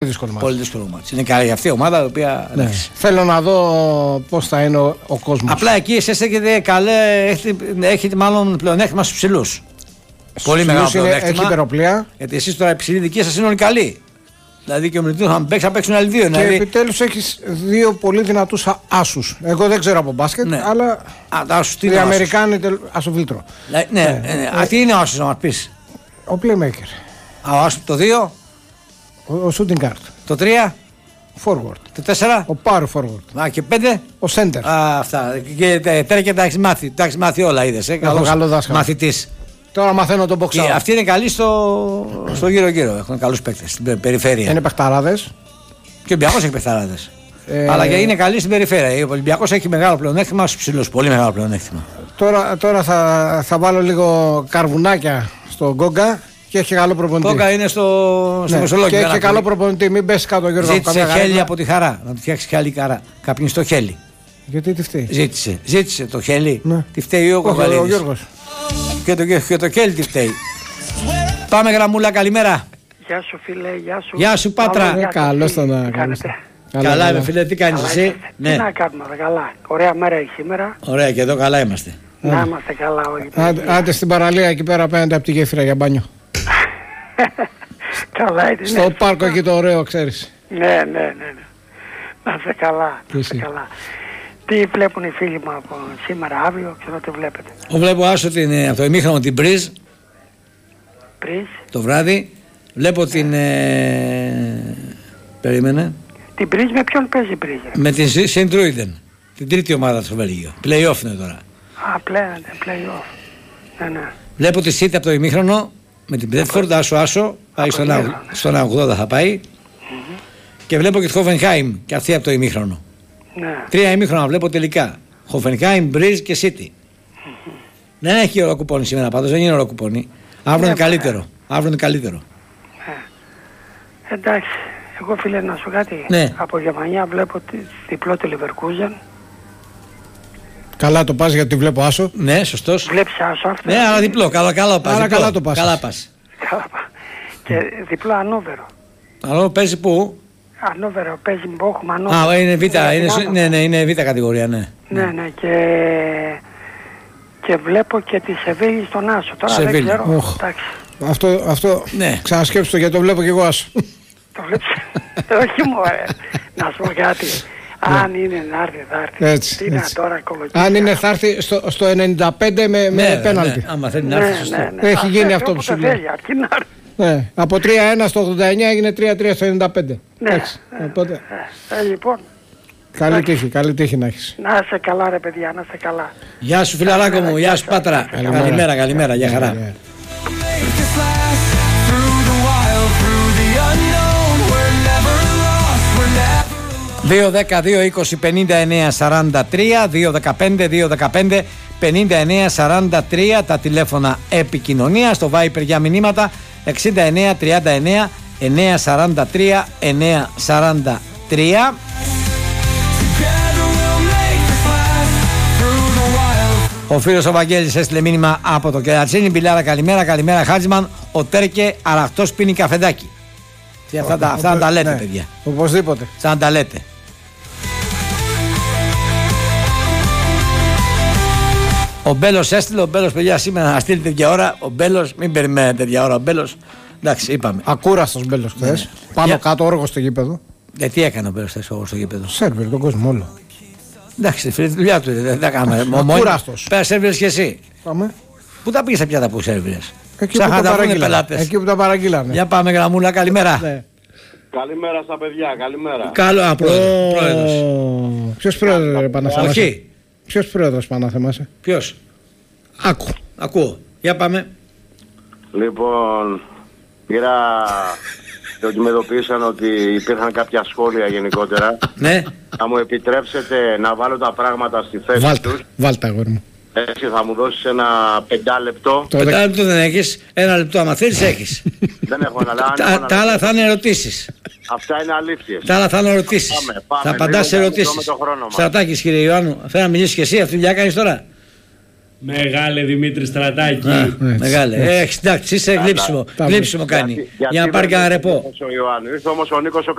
δύσκολο μάτς. Πολύ δύσκολο μάτς. Είναι καλή αυτή η ομάδα η οποία. Ναι. Θέλω να δω πώς θα είναι ο κόσμος. Απλά εκεί εσείς έχετε μάλλον πλεονέκτημα στους ψηλούς. Πολύ μεγάλο πλεονέκτημα. Έχει υπεροπλία. Γιατί εσείς τώρα οι ψηλοί δικοί σας είναι όλοι καλοί. Δηλαδή και ο Μιλτίνος θα παίξει, θα παίξουν άλλοι δύο. Και δηλαδή... επιτέλους έχεις δύο πολύ δυνατούς άσους. Εγώ δεν ξέρω από μπάσκετ, ναι. αλλά. Οι Αμερικάνοι ασοβίλτρο. Ναι. Τι είναι ο άσος να μας πεις? Ο playmaker. Ο άσος το 2. Ο shooting guard. Το 3. Forward. Το 4. Ο power forward. Και 5. Ο center. Αυτά. Και τέρια τα έχεις μάθει. Τα έχεις μάθει όλα, είδες. Καλό δάσκαλο. Μαθητής. Τώρα μαθαίνω τον box out. Αυτοί είναι καλοί στο γύρω-γύρω. Έχουν καλούς παίκτες στην περιφέρεια. Είναι παιχταράδες. Και ο Ολυμπιακός έχει παιχταράδες. Αλλά και είναι καλοί στην περιφέρεια. Ο Ολυμπιακός έχει μεγάλο πλεονέκτημα στους ψηλούς. Πολύ μεγάλο πλεονέκτημα. Τώρα θα βάλω λίγο καρβουνάκια στο Γκόγκα και έχει καλό προπονητή. Γκόγκα είναι στο Μεσολόγιο. Και έχει καλό προπονητή. Μην πέσει κάτω, Γιώργο. Ζήτησε χέλι από τη Χαρά. Να του φτιάξει και άλλη καρά. Κάποιον στο χέλι. Γιατί τι φταίει? Ζήτησε το χέλι. Ναι. Τι φταίει ο Γιώργος. Και το χέλι τι φταίει. Πάμε γραμμούλα, καλημέρα. Γεια σου φίλε, γεια σου. Γεια σου Πάτρα. Καλώς το να κάνεις. Καλά είμαι φίλε, τι κάνεις εσύ? Τι να κάνουμε, καλά. Ωραία μέρα έχει σήμερα. Ωραία, και εδώ καλά είμαστε. Να είμαστε καλά όλοι. Άντε στην παραλία εκεί πέρα απέναντι από τη γέφυρα για μπάνιο. Καλά είναι. Στο πάρκο εκεί το ωραίο, ξέρεις. Ναι. Να είστε καλά. Τι βλέπουν οι φίλοι μου από σήμερα, αύριο, ξέρω τι βλέπετε? Βλέπω άσο από το ημίχρονο την Μπριζ. Το βράδυ. Βλέπω την. Περίμενε. Την Μπριζ με ποιον παίζει η Μπριζ? Με την Σεντρούιντεν. Την τρίτη ομάδα στο Βέλγιο. Play-off είναι τώρα. Play-off. Ναι. Βλέπω τη City από το ημίχρονο με την Bradford, άσο. Πάει στον 80 θα πάει. Και βλέπω και τη Hoffenheim και αυτή από το ημίχρονο. Ναι. 3 ημίχρονα βλέπω τελικά. Hoffenheim, Breeze και City. Δεν έχει ολοκουπώνει σήμερα πάντως, δεν είναι ολοκουπώνει. Αύριο είναι καλύτερο. Εντάξει, εγώ φίλε να σου κάτι. Ναι. Από Γερμανία βλέπω διπλό τη Leverkusen. Καλά το πας γιατί βλέπω άσο. Ναι, σωστός. Βλέπεις άσο αυτό? Ναι, αλλά διπλό, καλά πας. Καλά το πας. Καλά πας. Και διπλό Ανόβερο. Αλλά παίζει πού? Ανόβερο, παίζει Μπόχουμ, Ανόβερο. Είναι Β, είναι Β κατηγορία, ναι. Ναι, και βλέπω και τη Σεβίλη στον άσο. Τώρα Σεβίλη. δεν ξέρω. Αυτό ναι. Ξανασκέψου το γιατί το βλέπω και εγώ άσο. Το βλέπεις? Όχι μωρέ. Να σου πω κάτι. Αν είναι να έρθει, θα έρθει. Τι να τώρα κολοκύθια. Αν είναι θα έρθει στο 95 με πέναλτι. Άμα θέλει να έρθει, σωστό. Έχει γίνει αυτό που σου λέω. Από 3-1 στο 89 έγινε 3-3 στο 95. Ναι. Λοιπόν. Καλή τύχη να έχεις. Να είσαι καλά ρε παιδιά, να είσαι καλά. Γεια σου φιλαράκο μου, γεια σου Πάτρα. Καλημέρα, για χαρά. 2-10-2-20-59-43, 2-15-2-15-59-43 τα τηλέφωνα επικοινωνία, στο Viper για μηνύματα 69-39-943-943. Ο φίλος ο Βαγγέλης έστειλε μήνυμα από το Κερατσίνι. Μπιλάρα, καλημέρα Χάτζιμαν. Ο Τέρκε αραχτός πίνει καφεδάκι. Και αυτά να τα λέτε, παιδιά. Οπωσδήποτε. Σαν να τα λέτε. Ο Μπέλος έστειλε, παιδιά, σήμερα να στείλει τέτοια ώρα. Ο Μπέλος, μην περιμένετε τέτοια ώρα. Ο Μπέλος, εντάξει, είπαμε. Ακούραστος Μπέλος χθες. Πάνω κάτω όργο στο γήπεδο. Τι έκανε ο Μπέλος χθες στο γήπεδο? Σέρβερ, τον κόσμο όλο. Εντάξει, φίλε, τη δουλειά του δεν τα κάνουμε. Ακούραστος. Πέρα σέρβιρες και εσύ. Πάμε. Πού τα πήγες τα πιάτα που σέρβιρες? Εκεί που τα παραγγείλανε. Για πάμε γραμμούλα, καλημέρα. Καλημέρα στα παιδιά, καλημέρα. Καλό, πρόεδρος. Ποιος πρόεδρος Παναθεμάσαι? Όχι. Ποιος πρόεδρος Παναθεμάσαι? Ποιος? Ακούω. Για πάμε. Λοιπόν, ότι με ειδοποίησαν ότι υπήρχαν κάποια σχόλια γενικότερα. Ναι. Θα μου επιτρέψετε να βάλω τα πράγματα στη θέση τους. Βάλτε αγόρι μου. Έτσι θα μου δώσεις ένα 5 λεπτό. 5 λεπτό δεν έχεις. 1 λεπτό άμα θέλεις έχεις. Δεν έχω ένα. Τα άλλα θα είναι ερωτήσεις. Αυτά είναι αλήθειες. Τα άλλα θα είναι ερωτήσεις. Θα απαντάς σε ερωτήσεις. Στρατάκης κύριε Ιωάννου, θέλω να μιλήσεις και εσύ. Αυτή τη δουλειά κάνεις τώρα? Μεγάλε Δημήτρη Στρατάκη. Μεγάλε. Εντάξει, είσαι γλύψιμο. Γλύψιμο κάνει. Για να πάρει κανένα ρεπό. Ήρθε όμως ο Νίκος ο